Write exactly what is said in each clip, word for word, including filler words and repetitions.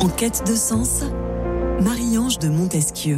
En quête de sens, Marie-Ange de Montesquieu.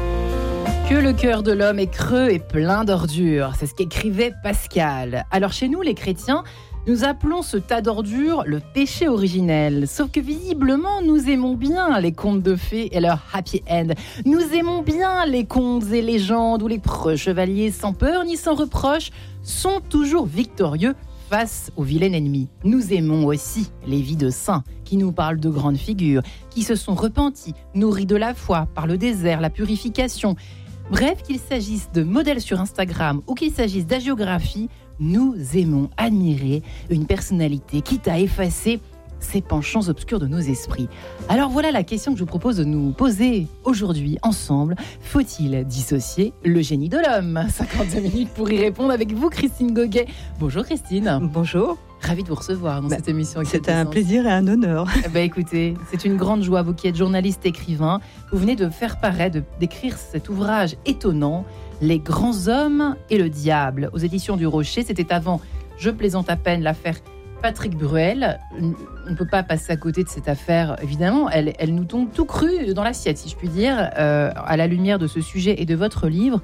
Que le cœur de l'homme est creux et plein d'ordures, c'est ce qu'écrivait Pascal. Alors chez nous, les chrétiens, nous appelons ce tas d'ordures le péché originel. Sauf que visiblement, nous aimons bien les contes de fées et leur happy end. Nous aimons bien les contes et légendes où les preux chevaliers, sans peur ni sans reproche, sont toujours victorieux face au vilain ennemi. Nous aimons aussi les vies de saints qui nous parlent de grandes figures, qui se sont repentis, nourris de la foi par le désert, la purification. Bref, qu'il s'agisse de modèles sur Instagram ou qu'il s'agisse d'hagiographie, nous aimons admirer une personnalité quitte à effacer ces penchants obscurs de nos esprits. Alors voilà la question que je vous propose de nous poser aujourd'hui ensemble. Faut-il dissocier le génie de l'homme ? cinquante-deux minutes pour y répondre avec vous, Christine Goguet. Bonjour Christine. Bonjour. Ravie de vous recevoir dans bah, cette émission. C'est un plaisir et un honneur. Bah écoutez, c'est une grande joie, vous qui êtes journaliste écrivain. Vous venez de faire paraître, de, d'écrire cet ouvrage étonnant, Les grands hommes et le diable, aux éditions du Rocher. C'était avant, je plaisante à peine, l'affaire Patrick Bruel. On ne peut pas passer à côté de cette affaire, évidemment. Elle, elle nous tombe tout cru dans l'assiette, si je puis dire, euh, à la lumière de ce sujet et de votre livre.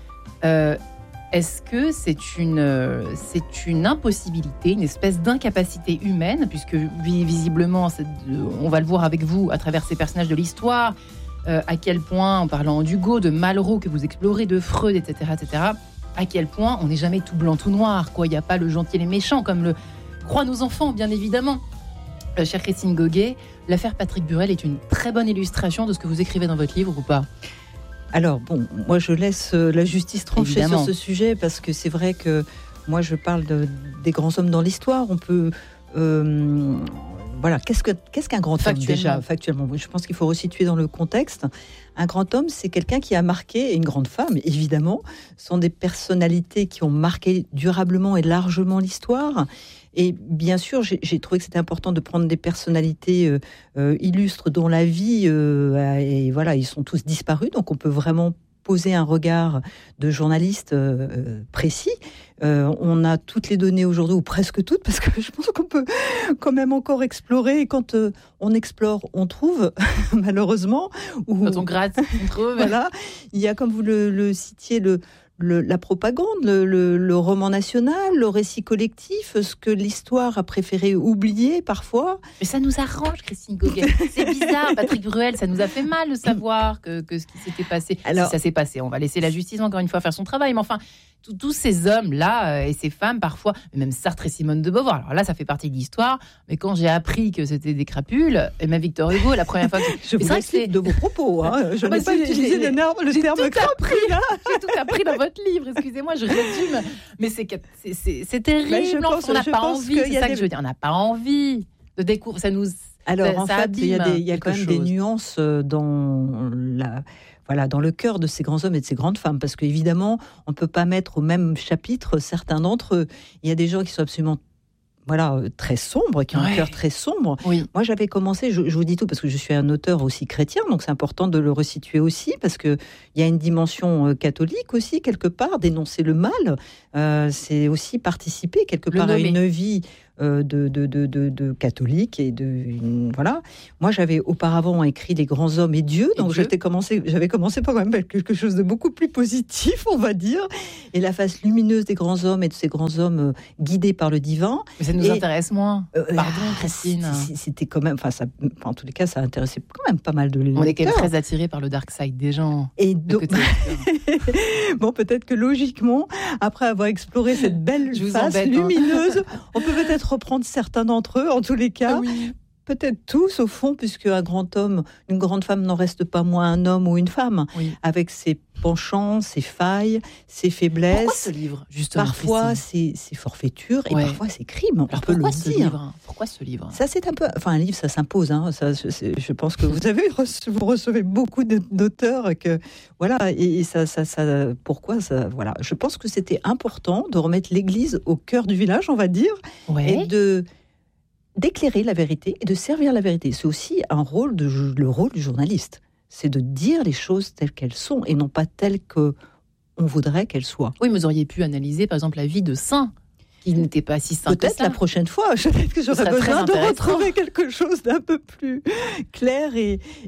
Euh, Est-ce que c'est une, c'est une impossibilité, une espèce d'incapacité humaine, puisque visiblement, on va le voir avec vous à travers ces personnages de l'histoire, euh, à quel point, en parlant d'Hugo, de Malraux que vous explorez, de Freud, et cetera, et cetera, à quel point on n'est jamais tout blanc, tout noir, quoi. Il n'y a pas le gentil et le méchant, comme le croient nos enfants, bien évidemment. Euh, chère Christine Goguet, l'affaire Patrick Bruel est une très bonne illustration de ce que vous écrivez dans votre livre, ou pas ? Alors, bon, moi je laisse la justice trancher Évidemment. sur ce sujet, parce que c'est vrai que moi je parle de, des grands hommes dans l'histoire. On peut... Euh, voilà, qu'est-ce, que, qu'est-ce qu'un grand homme déjà, factuellement ? Je pense qu'il faut resituer dans le contexte. Un grand homme, c'est quelqu'un qui a marqué, et une grande femme, évidemment, sont des personnalités qui ont marqué durablement et largement l'histoire. Et bien sûr, j'ai, j'ai trouvé que c'était important de prendre des personnalités euh, euh, illustres dont la vie, euh, et voilà, ils sont tous disparus, donc on peut vraiment poser un regard de journaliste euh, précis. Euh, on a toutes les données aujourd'hui, ou presque toutes, parce que je pense qu'on peut quand même encore explorer. Et quand euh, on explore, on trouve, malheureusement. Ou, quand on gratte, on trouve. Voilà. Il y a, comme vous le, le citiez, le... Le, la propagande, le, le, le roman national, le récit collectif, ce que l'histoire a préféré oublier parfois. Mais ça nous arrange, Christine Goguet. C'est bizarre, Patrick Bruel, ça nous a fait mal de savoir que, que ce qui s'était passé. Alors, si ça s'est passé, on va laisser la justice encore une fois faire son travail. Mais enfin, tous ces hommes-là euh, et ces femmes, parfois, même Sartre et Simone de Beauvoir. Alors là, ça fait partie de l'histoire. Mais quand j'ai appris que c'était des crapules, et même Victor Hugo, la première fois que... Je vous explique de vos propos. Hein. Je n'ai pas utilisé le, nerf, le terme crapule. J'ai tout appris dans votre livre. Excusez-moi, je résume. Mais c'est, c'est, c'est, c'est terrible. Pense, on n'a pas envie. C'est ça des... que je veux dire. On n'a pas envie de découvrir. Ça nous... Alors, ça, en ça fait, il y a, des, il y a quand même chose. des nuances dans la... Voilà, dans le cœur de ces grands hommes et de ces grandes femmes, parce qu'évidemment, on ne peut pas mettre au même chapitre certains d'entre eux. Il y a des gens qui sont absolument voilà, très sombres, qui ont ouais. un cœur très sombre. Oui. Moi, j'avais commencé, je, je vous dis tout, parce que je suis un auteur aussi chrétien, donc c'est important de le resituer aussi, parce qu'il y a une dimension catholique aussi, quelque part, dénoncer le mal, euh, c'est aussi participer quelque le part nommer. à une vie... Euh, de, de, de, de, de catholiques et de une, voilà. Moi, j'avais auparavant écrit Les grands hommes et Dieu, donc et Dieu. J'étais commencé, j'avais commencé par quand même quelque chose de beaucoup plus positif, on va dire, et la face lumineuse des grands hommes et de ces grands hommes euh, guidés par le divin. Mais ça nous et, intéresse moins. Euh, Pardon, ah, Christine. C'était quand même, enfin, ça, en tous les cas, ça intéressait quand même pas mal de lecteurs. On est quand même très attirés par le dark side des gens. Et donc, bon, peut-être que logiquement, après avoir exploré cette belle face embête, lumineuse, hein. on peut peut-être reprendre certains d'entre eux, en tous les cas. Oui. Peut-être tous, au fond, puisque un grand homme, une grande femme n'en reste pas moins un homme ou une femme, oui. avec ses penchants, ses failles, ses faiblesses. Pourquoi ce livre, justement, Parfois, c'est, c'est forfaiture et ouais. parfois, c'est crime. Alors, on peut le ce dire. Livre pourquoi ce livre Ça, c'est un peu... Enfin, un livre, ça s'impose. Hein. Ça, c'est, je pense que vous avez reçu, vous recevez beaucoup d'auteurs que... Voilà, et, et ça, ça, ça... Pourquoi ça... Voilà. Je pense que c'était important de remettre l'Église au cœur du village, on va dire, ouais. et de... d'éclairer la vérité et de servir la vérité. C'est aussi un rôle de, le rôle du journaliste. C'est de dire les choses telles qu'elles sont et non pas telles qu'on voudrait qu'elles soient. Oui, mais vous auriez pu analyser, par exemple, la vie de saints qui n'était pas si simple. Peut-être la prochaine fois, peut-être que j'aurai besoin de retrouver quelque chose d'un peu plus clair et,